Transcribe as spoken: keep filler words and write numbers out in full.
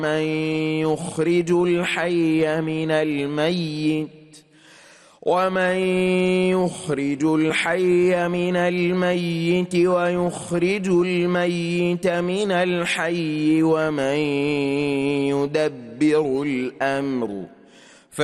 من يخرج الحي من الميت ومن يخرج الحي من الميت ويخرج الميت من الحي ومن يدبر الأمر